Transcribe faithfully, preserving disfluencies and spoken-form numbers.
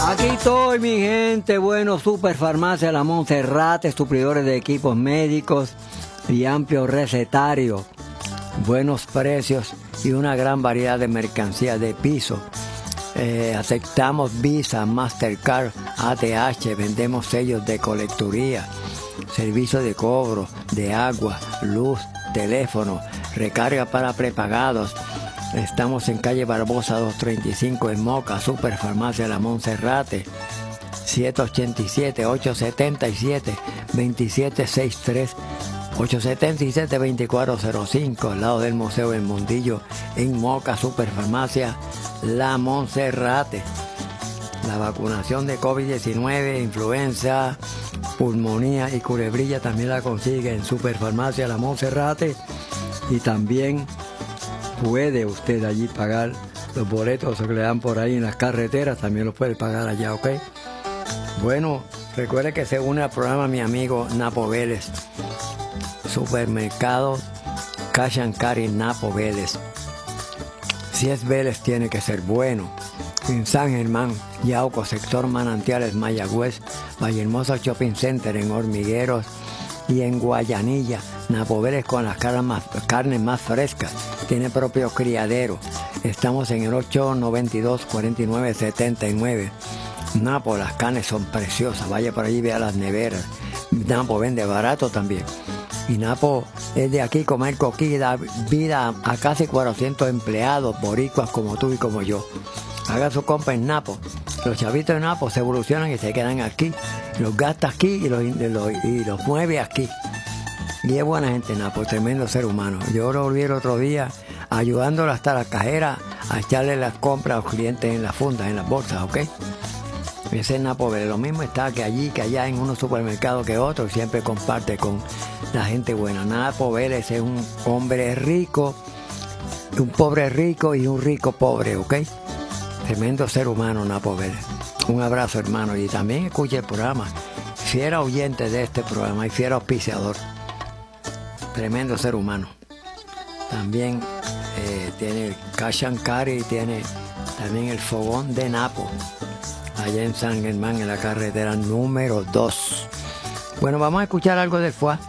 Aquí estoy, mi gente. Bueno, Superfarmacia La Monserrate, suplidores de equipos médicos y amplio recetario, buenos precios y una gran variedad de mercancías de piso. Eh, aceptamos Visa, Mastercard, A T H, vendemos sellos de colecturía, servicio de cobro de agua, luz, teléfono, recarga para prepagados. Estamos en calle Barbosa doscientos treinta y cinco en Moca, Superfarmacia La Monserrate, siete ocho siete, ocho siete siete, dos siete seis tres, ocho siete siete, dos cuatro cero cinco, al lado del Museo del Mundillo, en Moca, Superfarmacia La Monserrate. La vacunación de COVID diecinueve, influenza, pulmonía y culebrilla también la consigue en Superfarmacia La Monserrate, y también puede usted allí pagar los boletos que le dan por ahí en las carreteras, también los puede pagar allá, ¿ok? Bueno, recuerde que se une al programa mi amigo Napo Vélez, supermercado Cash and Carry Napo Vélez. Si es Vélez, tiene que ser bueno. En San Germán, Yauco, sector Manantiales, Mayagüez, Vallehermosa Shopping Center, en Hormigueros y en Guayanilla. Napo Vélez con las carnes más, carnes más frescas. Tiene propio criadero. Estamos en el ocho nueve dos, cuatro nueve siete nueve. Napo, las carnes son preciosas. Vaya por allí, vea las neveras. Napo vende barato también. Y Napo es de aquí, comer coquí, da vida a casi cuatrocientos empleados, boricuas como tú y como yo. Haga su compra en Napo. Los chavitos de Napo se evolucionan y se quedan aquí. Los gasta aquí y los, los, y los mueve aquí. Y es buena gente Napo, tremendo ser humano. Yo lo volví el otro día ayudándolo hasta la cajera a echarle las compras a los clientes en las fundas, en las bolsas, ¿ok? Ese es Napo Vélez. Lo mismo está que allí, que allá en unos supermercados que otros, siempre comparte con la gente buena. Napo Vélez es un hombre rico, un pobre rico y un rico pobre, ¿ok? Tremendo ser humano Napo Vélez. Un abrazo, hermano. Y también escuche el programa. Fiera oyente de este programa y fiera auspiciador. Tremendo ser humano. También eh, tiene el Cash and Carry, tiene también el fogón de Napo, allá en San Germán, en la carretera número dos. Bueno, vamos a escuchar algo del F U A.